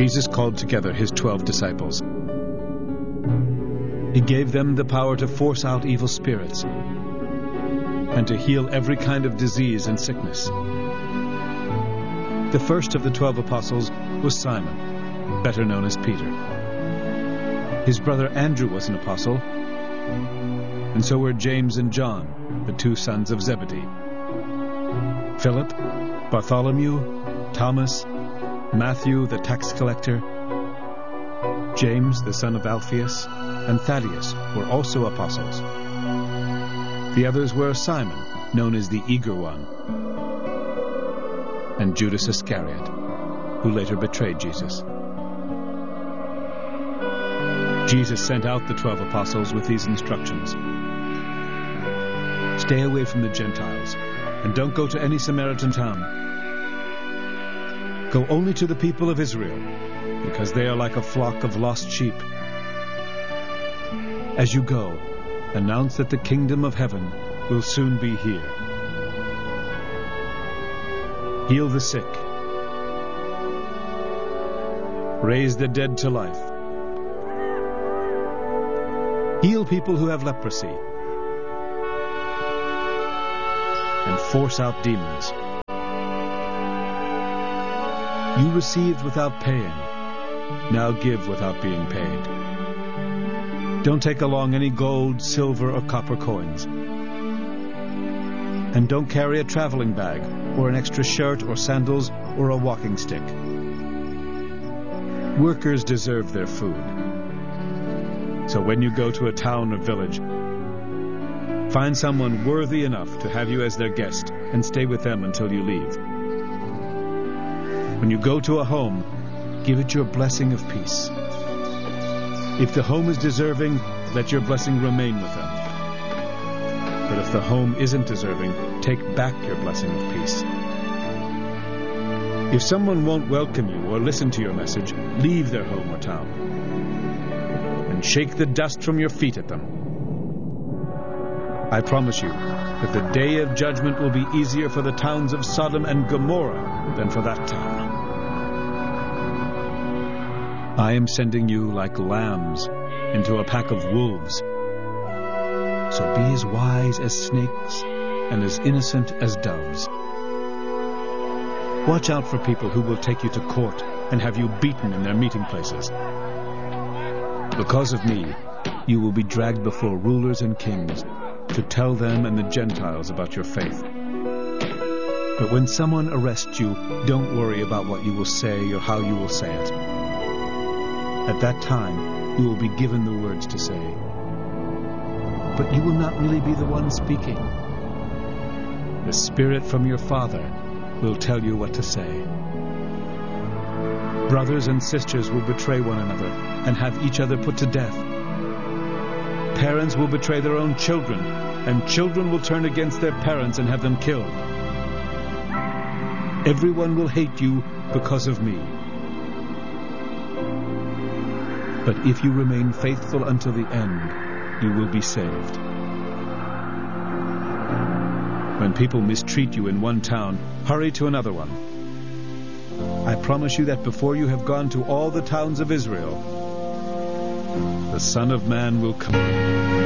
Jesus called together his 12 disciples. He gave them the power to force out evil spirits and to heal every kind of disease and sickness. The first of the 12 apostles was Simon, better known as Peter. His brother Andrew was an apostle, and so were James and John, the 2 sons of Zebedee. Philip, Bartholomew, Thomas, Matthew the tax collector, James the son of Alphaeus, and Thaddeus were also apostles. The others were Simon, known as the Eager One, and Judas Iscariot, who later betrayed Jesus. Jesus sent out the 12 apostles with these instructions. Stay away from the Gentiles, and don't go to any Samaritan town. Go only to the people of Israel, because they are like a flock of lost sheep. As you go, announce that the kingdom of heaven will soon be here. Heal the sick. Raise the dead to life. Heal people who have leprosy. And force out demons. You received without paying. Now give without being paid. Don't take along any gold, silver, or copper coins. And don't carry a traveling bag, or an extra shirt, or sandals, or a walking stick. Workers deserve their food. So when you go to a town or village, find someone worthy enough to have you as their guest and stay with them until you leave. When you go to a home, give it your blessing of peace. If the home is deserving, let your blessing remain with them. But if the home isn't deserving, take back your blessing of peace. If someone won't welcome you or listen to your message, leave their home or town and shake the dust from your feet at them. I promise you that the day of judgment will be easier for the towns of Sodom and Gomorrah than for that town. I am sending you like lambs into a pack of wolves. So be as wise as snakes and as innocent as doves. Watch out for people who will take you to court and have you beaten in their meeting places. Because of me, you will be dragged before rulers and kings to tell them and the Gentiles about your faith. But when someone arrests you, don't worry about what you will say or how you will say it. At that time, you will be given the words to say. But you will not really be the one speaking. The Spirit from your Father will tell you what to say. Brothers and sisters will betray one another and have each other put to death. Parents will betray their own children, and children will turn against their parents and have them killed. Everyone will hate you because of me. But if you remain faithful until the end, you will be saved. When people mistreat you in one town, hurry to another one. I promise you that before you have gone to all the towns of Israel, the Son of Man will come.